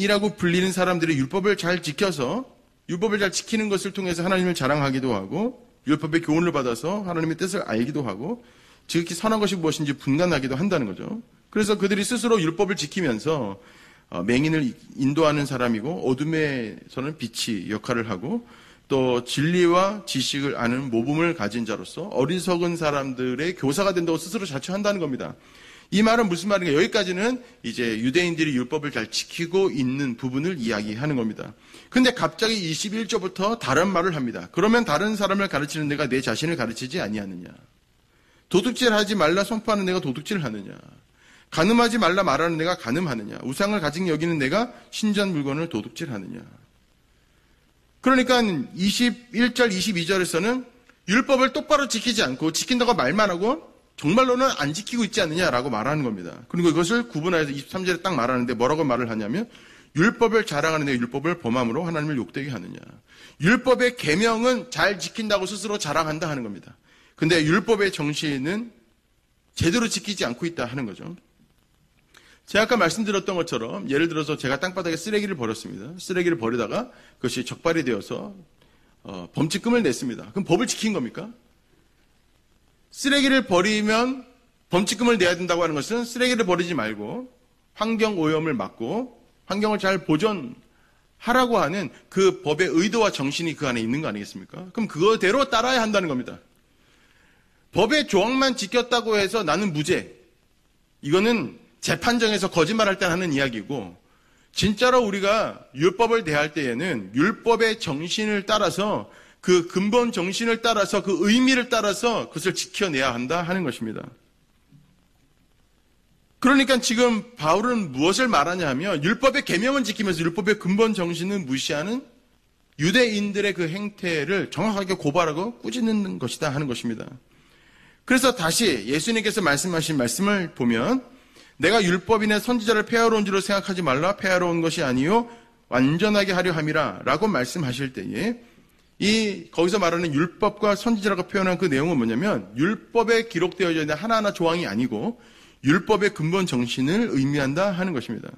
유대인이라고 불리는 사람들이 율법을 잘 지켜서 율법을 잘 지키는 것을 통해서 하나님을 자랑하기도 하고 율법의 교훈을 받아서 하나님의 뜻을 알기도 하고 지극히 선한 것이 무엇인지 분간하기도 한다는 거죠. 그래서 그들이 스스로 율법을 지키면서 맹인을 인도하는 사람이고 어둠에서는 빛이 역할을 하고 또 진리와 지식을 아는 모범을 가진 자로서 어리석은 사람들의 교사가 된다고 스스로 자처한다는 겁니다. 이 말은 무슨 말인가? 여기까지는 이제 유대인들이 율법을 잘 지키고 있는 부분을 이야기하는 겁니다. 근데 갑자기 21절부터 다른 말을 합니다. 그러면 다른 사람을 가르치는 내가 내 자신을 가르치지 아니하느냐? 도둑질하지 말라 선포하는 내가 도둑질을 하느냐? 간음하지 말라 말하는 내가 간음하느냐? 우상을 가진 여기는 내가 신전 물건을 도둑질하느냐? 그러니까 21절, 22절에서는 율법을 똑바로 지키지 않고 지킨다고 말만 하고 정말로는 안 지키고 있지 않느냐라고 말하는 겁니다. 그리고 이것을 구분해서 23절에 딱 말하는데 뭐라고 말을 하냐면 율법을 자랑하는 내 율법을 범함으로 하나님을 욕되게 하느냐. 율법의 계명은 잘 지킨다고 스스로 자랑한다 하는 겁니다. 근데 율법의 정신은 제대로 지키지 않고 있다 하는 거죠. 제가 아까 말씀드렸던 것처럼 예를 들어서 제가 땅바닥에 쓰레기를 버렸습니다. 쓰레기를 버리다가 그것이 적발이 되어서 범칙금을 냈습니다. 그럼 법을 지킨 겁니까? 쓰레기를 버리면 범칙금을 내야 된다고 하는 것은 쓰레기를 버리지 말고 환경 오염을 막고 환경을 잘 보존하라고 하는 그 법의 의도와 정신이 그 안에 있는 거 아니겠습니까? 그럼 그거대로 따라야 한다는 겁니다. 법의 조항만 지켰다고 해서 나는 무죄. 이거는 재판정에서 거짓말할 때 하는 이야기고 진짜로 우리가 율법을 대할 때에는 율법의 정신을 따라서 그 근본 정신을 따라서 그 의미를 따라서 그것을 지켜내야 한다 하는 것입니다. 그러니까 지금 바울은 무엇을 말하냐 하면 율법의 계명은 지키면서 율법의 근본 정신을 무시하는 유대인들의 그 행태를 정확하게 고발하고 꾸짖는 것이다 하는 것입니다. 그래서 다시 예수님께서 말씀하신 말씀을 보면 내가 율법인의 선지자를 폐하러 온 줄로 생각하지 말라. 폐하러 온 것이 아니요 완전하게 하려 함이라 라고 말씀하실 때에 거기서 말하는 율법과 선지자라고 표현한 그 내용은 뭐냐면 율법에 기록되어져 있는 하나하나 조항이 아니고 율법의 근본 정신을 의미한다 하는 것입니다.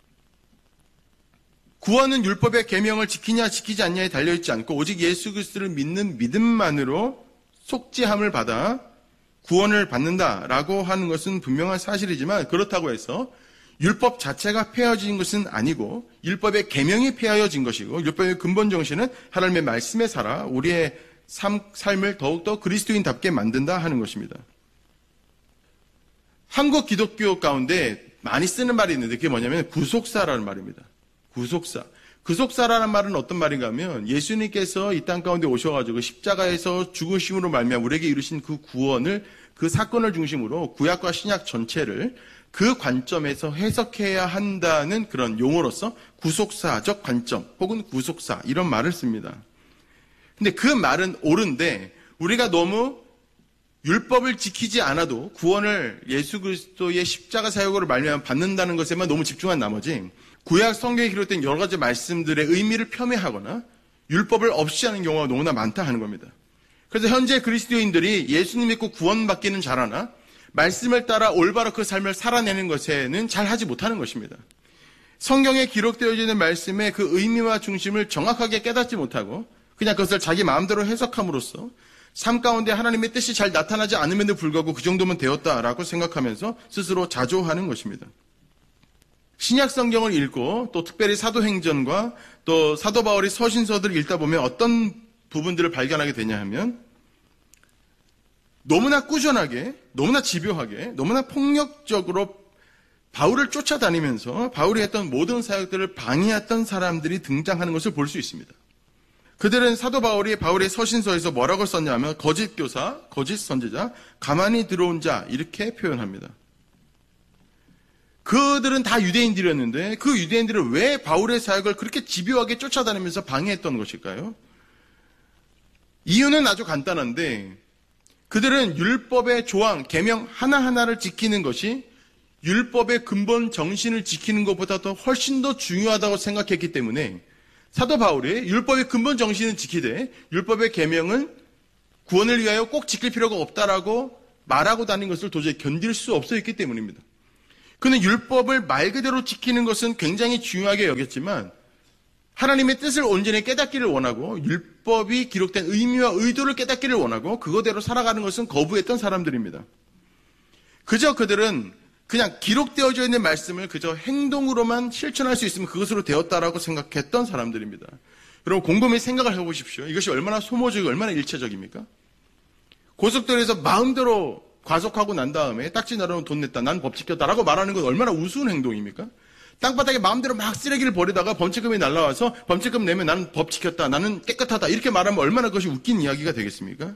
구원은 율법의 계명을 지키냐 지키지 않냐에 달려있지 않고 오직 예수 그리스도를 믿는 믿음만으로 속죄함을 받아 구원을 받는다라고 하는 것은 분명한 사실이지만 그렇다고 해서 율법 자체가 폐하여진 것은 아니고 율법의 계명이 폐하여진 것이고 율법의 근본 정신은 하나님의 말씀에 살아 우리의 삶을 더욱더 그리스도인답게 만든다 하는 것입니다. 한국 기독교 가운데 많이 쓰는 말이 있는데 그게 뭐냐면 구속사라는 말입니다. 구속사. 구속사라는 말은 어떤 말인가 하면 예수님께서 이 땅 가운데 오셔가지고 십자가에서 죽으심으로 말미암아 우리에게 이루신 그 구원을 그 사건을 중심으로 구약과 신약 전체를 그 관점에서 해석해야 한다는 그런 용어로서 구속사적 관점 혹은 구속사 이런 말을 씁니다. 근데 그 말은 옳은데 우리가 너무 율법을 지키지 않아도 구원을 예수 그리스도의 십자가 사역으로 말미암아 받는다는 것에만 너무 집중한 나머지 구약 성경에 기록된 여러 가지 말씀들의 의미를 폄훼하거나 율법을 없이 하는 경우가 너무나 많다 하는 겁니다. 그래서 현재 그리스도인들이 예수님 믿고 구원받기는 잘하나 말씀을 따라 올바로 그 삶을 살아내는 것에는 잘 하지 못하는 것입니다. 성경에 기록되어 있는 말씀의 그 의미와 중심을 정확하게 깨닫지 못하고 그냥 그것을 자기 마음대로 해석함으로써 삶 가운데 하나님의 뜻이 잘 나타나지 않음에도 불구하고 그 정도면 되었다라고 생각하면서 스스로 자조하는 것입니다. 신약 성경을 읽고 또 특별히 사도행전과 또 사도 바울의 서신서들을 읽다 보면 어떤 부분들을 발견하게 되냐 하면 너무나 꾸준하게, 너무나 집요하게, 너무나 폭력적으로 바울을 쫓아다니면서 바울이 했던 모든 사역들을 방해했던 사람들이 등장하는 것을 볼 수 있습니다. 그들은 사도 바울이 바울의 서신서에서 뭐라고 썼냐면 거짓 교사, 거짓 선지자, 가만히 들어온 자 이렇게 표현합니다. 그들은 다 유대인들이었는데 그 유대인들은 왜 바울의 사역을 그렇게 집요하게 쫓아다니면서 방해했던 것일까요? 이유는 아주 간단한데 그들은 율법의 조항, 계명 하나하나를 지키는 것이 율법의 근본 정신을 지키는 것보다 더 훨씬 더 중요하다고 생각했기 때문에 사도 바울이 율법의 근본 정신은 지키되 율법의 계명은 구원을 위하여 꼭 지킬 필요가 없다라고 말하고 다닌 것을 도저히 견딜 수 없었기 때문입니다. 그는 율법을 말 그대로 지키는 것은 굉장히 중요하게 여겼지만 하나님의 뜻을 온전히 깨닫기를 원하고 율법이 기록된 의미와 의도를 깨닫기를 원하고 그거대로 살아가는 것은 거부했던 사람들입니다. 그저 그들은 그냥 기록되어져 있는 말씀을 그저 행동으로만 실천할 수 있으면 그것으로 되었다라고 생각했던 사람들입니다. 여러분 곰곰이 생각을 해보십시오. 이것이 얼마나 소모적이고 얼마나 일체적입니까? 고속도로에서 마음대로 과속하고 난 다음에 딱지 나르면 돈 냈다, 난 법 지켰다라고 말하는 건 얼마나 우스운 행동입니까? 땅바닥에 마음대로 막 쓰레기를 버리다가 범칙금이 날라와서 범칙금 내면 나는 법 지켰다, 나는 깨끗하다 이렇게 말하면 얼마나 그것이 웃긴 이야기가 되겠습니까?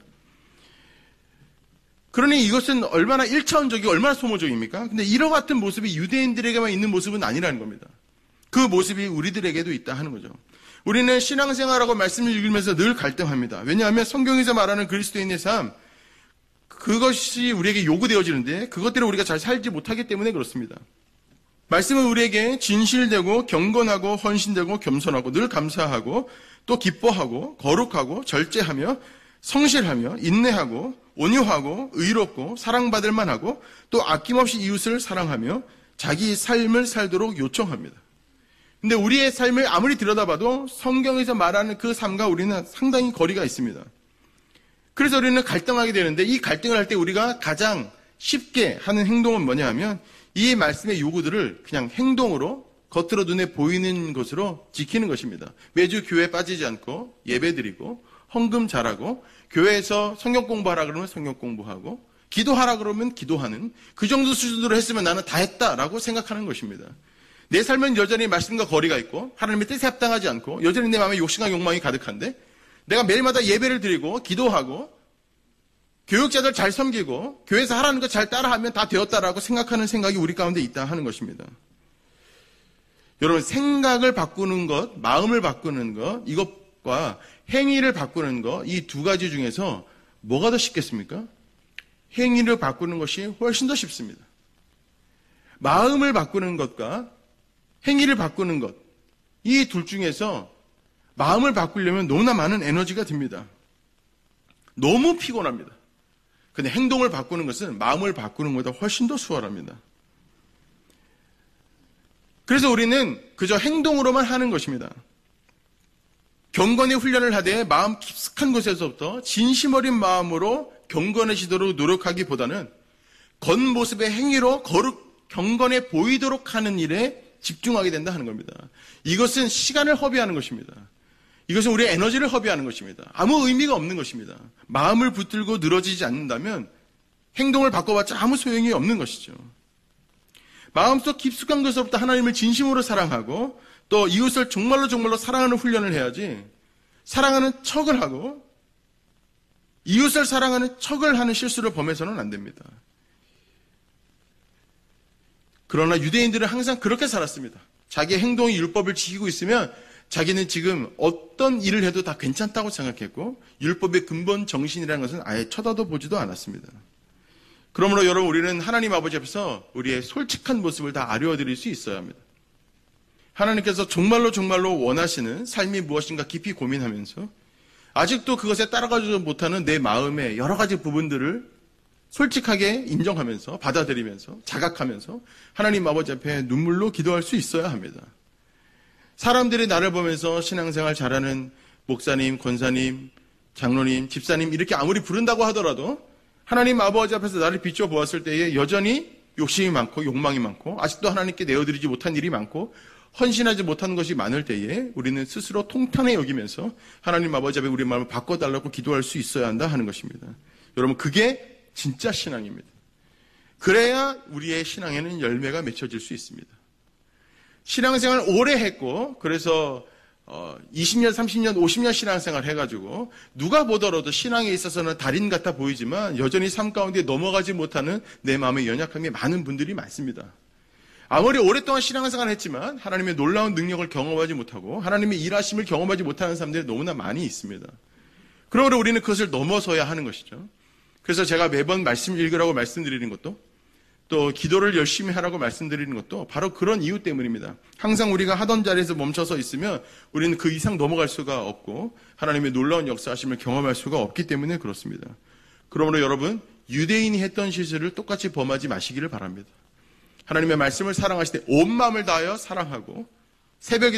그러니 이것은 얼마나 일차원적이고 얼마나 소모적입니까? 근데 이와 같은 모습이 유대인들에게만 있는 모습은 아니라는 겁니다. 그 모습이 우리들에게도 있다 하는 거죠. 우리는 신앙생활하고 말씀을 읽으면서 늘 갈등합니다. 왜냐하면 성경에서 말하는 그리스도인의 삶, 그것이 우리에게 요구되어지는데 그것대로 우리가 잘 살지 못하기 때문에 그렇습니다. 말씀은 우리에게 진실되고 경건하고 헌신되고 겸손하고 늘 감사하고 또 기뻐하고 거룩하고 절제하며 성실하며 인내하고 온유하고 의롭고 사랑받을 만하고 또 아낌없이 이웃을 사랑하며 자기 삶을 살도록 요청합니다. 근데 우리의 삶을 아무리 들여다봐도 성경에서 말하는 그 삶과 우리는 상당히 거리가 있습니다. 그래서 우리는 갈등하게 되는데 이 갈등을 할 때 우리가 가장 쉽게 하는 행동은 뭐냐 하면 이 말씀의 요구들을 그냥 행동으로 겉으로 눈에 보이는 것으로 지키는 것입니다. 매주 교회에 빠지지 않고 예배드리고 헌금 잘하고 교회에서 성경 공부하라 그러면 성경 공부하고 기도하라 그러면 기도하는 그 정도 수준으로 했으면 나는 다 했다라고 생각하는 것입니다. 내 삶은 여전히 말씀과 거리가 있고 하나님의 뜻에 합당하지 않고 여전히 내 마음에 욕심과 욕망이 가득한데 내가 매일마다 예배를 드리고 기도하고 교육자들 잘 섬기고 교회에서 하라는 거 잘 따라하면 다 되었다라고 생각하는 생각이 우리 가운데 있다 하는 것입니다. 여러분 생각을 바꾸는 것, 마음을 바꾸는 것, 이것과 행위를 바꾸는 것, 이 두 가지 중에서 뭐가 더 쉽겠습니까? 행위를 바꾸는 것이 훨씬 더 쉽습니다. 마음을 바꾸는 것과 행위를 바꾸는 것, 이 둘 중에서 마음을 바꾸려면 너무나 많은 에너지가 듭니다. 너무 피곤합니다. 근데 행동을 바꾸는 것은 마음을 바꾸는 것보다 훨씬 더 수월합니다. 그래서 우리는 그저 행동으로만 하는 것입니다. 경건의 훈련을 하되 마음 깊숙한 곳에서부터 진심 어린 마음으로 경건해지도록 노력하기보다는 겉모습의 행위로 거룩 경건해 보이도록 하는 일에 집중하게 된다 하는 겁니다. 이것은 시간을 허비하는 것입니다. 이것은 우리의 에너지를 허비하는 것입니다. 아무 의미가 없는 것입니다. 마음을 붙들고 늘어지지 않는다면 행동을 바꿔봤자 아무 소용이 없는 것이죠. 마음속 깊숙한 곳에서부터 하나님을 진심으로 사랑하고 또 이웃을 정말로 사랑하는 훈련을 해야지 사랑하는 척을 하고 이웃을 사랑하는 척을 하는 실수를 범해서는 안 됩니다. 그러나 유대인들은 항상 그렇게 살았습니다. 자기의 행동이 율법을 지키고 있으면 자기는 지금 어떤 일을 해도 다 괜찮다고 생각했고 율법의 근본 정신이라는 것은 아예 쳐다도 보지도 않았습니다. 그러므로 여러분 우리는 하나님 아버지 앞에서 우리의 솔직한 모습을 다 아뢰어드릴 수 있어야 합니다. 하나님께서 정말로 원하시는 삶이 무엇인가 깊이 고민하면서 아직도 그것에 따라가지 못하는 내 마음의 여러 가지 부분들을 솔직하게 인정하면서 받아들이면서 자각하면서 하나님 아버지 앞에 눈물로 기도할 수 있어야 합니다. 사람들이 나를 보면서 신앙생활 잘하는 목사님, 권사님, 장로님, 집사님 이렇게 아무리 부른다고 하더라도 하나님 아버지 앞에서 나를 비춰보았을 때에 여전히 욕심이 많고 욕망이 많고 아직도 하나님께 내어드리지 못한 일이 많고 헌신하지 못하는 것이 많을 때에 우리는 스스로 통탄해 여기면서 하나님 아버지 앞에 우리 마음을 바꿔달라고 기도할 수 있어야 한다 하는 것입니다. 여러분 그게 진짜 신앙입니다. 그래야 우리의 신앙에는 열매가 맺혀질 수 있습니다. 신앙생활 오래 했고 그래서 20년, 30년, 50년 신앙생활 해가지고 누가 보더라도 신앙에 있어서는 달인 같아 보이지만 여전히 삶 가운데 넘어가지 못하는 내 마음의 연약함이 많은 분들이 많습니다. 아무리 오랫동안 신앙생활을 했지만 하나님의 놀라운 능력을 경험하지 못하고 하나님의 일하심을 경험하지 못하는 사람들이 너무나 많이 있습니다. 그러므로 우리는 그것을 넘어서야 하는 것이죠. 그래서 제가 매번 말씀 읽으라고 말씀드리는 것도 또 기도를 열심히 하라고 말씀드리는 것도 바로 그런 이유 때문입니다. 항상 우리가 하던 자리에서 멈춰서 있으면 우리는 그 이상 넘어갈 수가 없고 하나님의 놀라운 역사하심을 경험할 수가 없기 때문에 그렇습니다. 그러므로 여러분 유대인이 했던 실수를 똑같이 범하지 마시기를 바랍니다. 하나님의 말씀을 사랑하실 때 온 마음을 다하여 사랑하고 새벽에